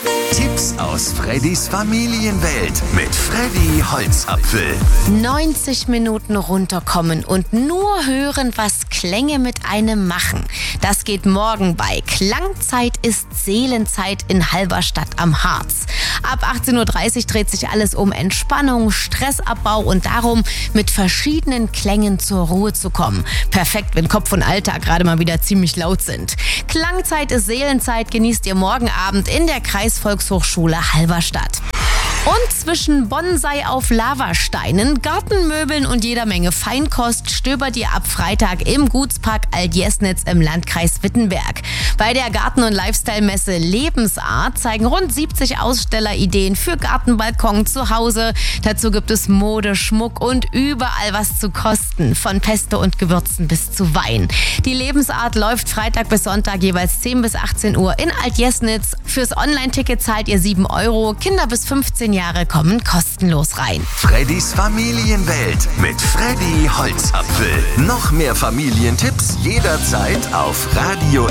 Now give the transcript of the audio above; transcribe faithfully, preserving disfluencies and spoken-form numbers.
Tipps aus Freddys Familienwelt mit Freddy Holzapfel. neunzig Minuten runterkommen und nur hören, was Klänge mit einem machen. Das geht morgen bei Klangzeit ist Seelenzeit in Halberstadt am Harz. Ab achtzehn Uhr dreißig dreht sich alles um Entspannung, Stressabbau und darum, mit verschiedenen Klängen zur Ruhe zu kommen. Perfekt, wenn Kopf und Alltag gerade mal wieder ziemlich laut sind. Klangzeit ist Seelenzeit genießt ihr morgen Abend in der Kreisvolkshochschule Halberstadt. Und zwischen Bonsai auf Lavasteinen, Gartenmöbeln und jeder Menge Feinkost stöbert ihr ab Freitag im Gutspark Alt-Jesnitz im Landkreis Wittenberg. Bei der Garten- und Lifestyle-Messe Lebensart zeigen rund siebzig Aussteller Ideen für Gartenbalkon zu Hause. Dazu gibt es Mode, Schmuck und überall was zu kosten, von Pesto und Gewürzen bis zu Wein. Die Lebensart läuft Freitag bis Sonntag jeweils zehn bis achtzehn Uhr in Alt-Jesnitz. Fürs Online-Ticket zahlt ihr sieben Euro, Kinder bis fünfzehn Jahre kommen kostenlos rein. Freddys Familienwelt mit Freddy Holzapfel. Noch mehr Familientipps jederzeit auf radio